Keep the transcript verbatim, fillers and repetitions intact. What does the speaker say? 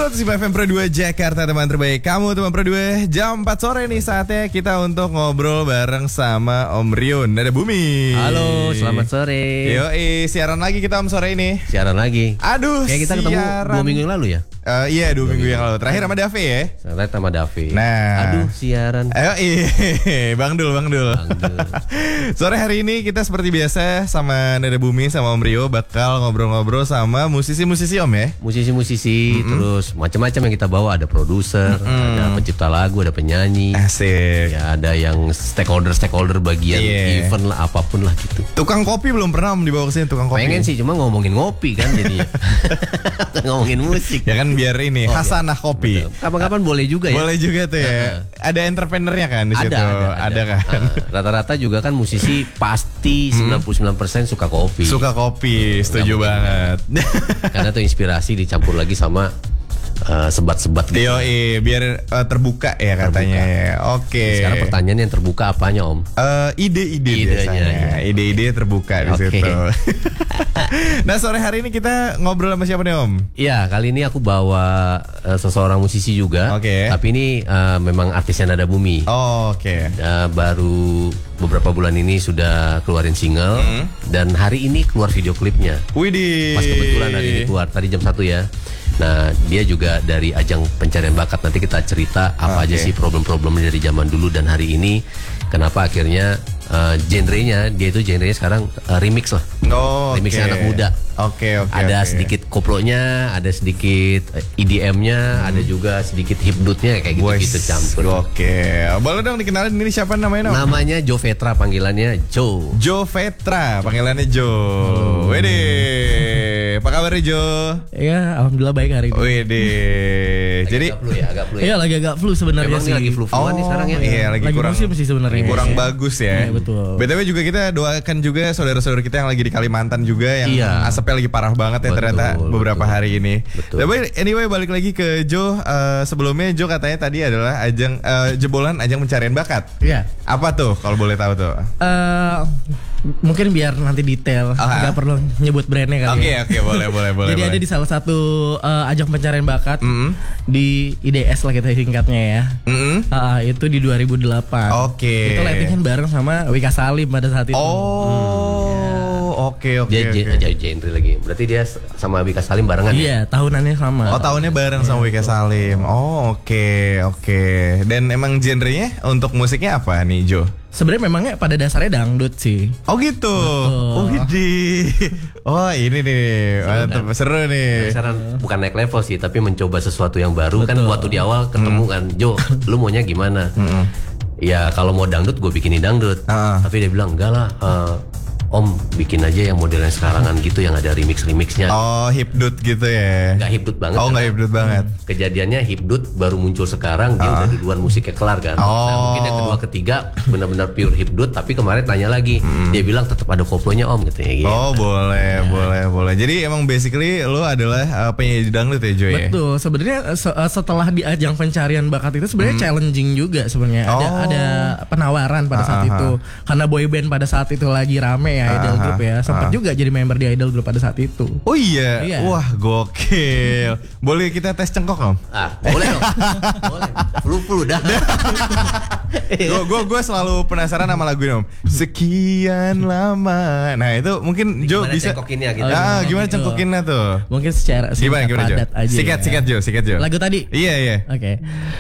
seratus lima F M Pro dua Jakarta, teman terbaik kamu, teman Pro dua. Jam empat sore nih saatnya kita untuk ngobrol bareng sama Om Riun. Ada Bumi. Halo, selamat sore. Yoi, siaran lagi kita Om sore ini. Siaran lagi. Aduh, kayak kita ketemu siaran. dua minggu yang lalu ya? Uh, iya, dua, dua minggu yang lalu. Terakhir sama Dave ya? Terakhir sama Dave. Nah. Aduh, siaran. Ayo, iya. Bang Dul, Bang Dul. Bang Dul. Sore hari ini kita seperti biasa sama Nada Bumi sama Om Rio bakal ngobrol-ngobrol sama musisi-musisi Om ya. Musisi-musisi, mm-hmm. terus macam-macam yang kita bawa. Ada produser, mm-hmm. ada pencipta lagu, ada penyanyi. Asik. Ya, ada yang stakeholder-stakeholder bagian yeah. event lah, apapun lah gitu. Tukang kopi belum pernah Om dibawa ke sini, tukang kopi. Pengen sih, cuma ngomongin ngopi kan jadinya. Ngomongin musik. Ya kan biar ini oh, Hasanah ya. Kopi. Betul. Kapan-kapan boleh juga ya. Boleh juga tuh ya. Ada entrepreneurnya kan di ada, situ. Ada, ada, ada kan. Uh, rata-rata juga kan musisi pasti sembilan puluh sembilan persen suka kopi. Suka kopi, setuju banget. Karena tuh inspirasi dicampur lagi sama Uh, sebat-sebat gitu. Yoi, biar uh, terbuka ya katanya ya. Oke. Okay. Sekarang pertanyaan yang terbuka apanya Om? Uh, ide-ide biasanya. Ya. Ide-ide terbuka di okay. situ. Nah sore hari ini kita ngobrol sama siapa nih Om? Iya, kali ini aku bawa uh, seseorang musisi juga. Oke. Okay. Tapi ini uh, memang artisnya Nada Bumi. Oh, Oke. Okay. Uh, baru beberapa bulan ini sudah keluarin single mm. dan hari ini keluar video klipnya. Widih. Pas kebetulan hari ini keluar tadi jam satu ya. Nah dia juga dari ajang pencarian bakat. Nanti kita cerita apa okay. aja sih problem-problemnya dari zaman dulu dan hari ini. Kenapa akhirnya uh, genrenya dia itu genrenya sekarang uh, remix lah. Oh, remixnya okay. anak muda. Oke okay, oke. Okay, ada okay. sedikit koplonya, ada sedikit E D M-nya, hmm. ada juga sedikit hipdutnya kayak gitu-gitu campur. Oke. Okay. Boleh dong dikenalin ini siapa namanya? No? Namanya Jo Vetra, panggilannya Jo. Jo Vetra, panggilannya Jo. Wede. Apa kabar Jo? Ya, alhamdulillah baik hari ini. Wede. Jadi agak flu ya, agak flu ya. Iya, lagi agak flu sebenarnya sih. Lagi flu-fluan oh, nih sekarang ya. Iya, lagi, lagi kurang musim sih sebenarnya. Kurang yes. bagus ya. Iya, betul. B T W juga kita doakan juga saudara-saudara kita yang lagi di Kalimantan juga yang iya. asapnya lagi parah banget ya betul, ternyata beberapa betul. hari ini. Betul. Tapi anyway balik lagi ke Jo. Uh, sebelumnya Jo katanya tadi adalah ajang uh, jebolan ajang pencarian bakat. Iya. Apa tuh kalau boleh tahu tuh? Uh, mungkin biar nanti detail, uh-huh. nggak perlu nyebut brandnya kali. Oke ya. oke boleh boleh boleh. Jadi boleh. ada di salah satu uh, ajang pencarian bakat mm-hmm. di I D S lah kita singkatnya ya. Mm-hmm. Uh, itu di dua ribu delapan. Oke. Okay. Itu lighting bareng sama Wika Salim pada saat itu. Oh, oke oke. Dia okay. genre lagi. Berarti dia sama Wika Salim barengan ya? Iya, tahunannya sama. Oh, tahunnya bareng sama Wika Salim. Oh, oke okay, oke. Okay. Dan emang genrenya untuk musiknya apa nih, Jo? Sebenarnya memangnya pada dasarnya dangdut sih. Oh gitu. Betul. Oh widih. Oh ini nih, mantap, seru, seru nih. Sekarang bukan naik level sih, tapi mencoba sesuatu yang baru. Betul. Kan waktu di awal ketemu hmm. kan, Jo, lu maunya gimana? Hmm. Ya kalau mau dangdut gue bikinin dangdut. Uh. Tapi dia bilang enggak lah. Uh, Om bikin aja yang modelnya sekarangan gitu yang ada remix-remixnya. Oh hipdut gitu ya? Gak hipdut banget. Oh gak hipdut banget. Kejadiannya hipdut baru muncul sekarang, dia uh. udah duluan musiknya kelar kan. Oh. Nah mungkin yang kedua ketiga benar-benar pure hipdut. Tapi kemarin tanya lagi, hmm. dia bilang tetap ada koplonya Om gitu ya. Gitu. Oh boleh, ya. boleh, boleh. Jadi emang basically lo adalah uh, penyanyi dangdut ya Jo ya? Betul. Sebenarnya se- setelah di ajang pencarian bakat itu sebenarnya hmm. challenging juga sebenarnya. Ada oh. ada penawaran pada saat uh-huh. itu. Karena boyband pada saat itu lagi rame ya, idol group ya. Sempat uh. juga jadi member di idol group pada saat itu. Oh iya. iya. Wah, gokil. Boleh kita tes cengkok Om? Ah, boleh dong. Boleh. Flu-flu dah. Gue gue gue selalu penasaran sama lagu ini Om. Sekian lama. Nah, itu mungkin Jo bisa cengkokinnya gitu. Ah, gimana cengkokinnya tuh? Mungkin secara gimana, gimana, padat Jo? aja. Sikat, ya. sikat Jo, sikat Jo. Lagu tadi? Iya, iya. Oke. Okay.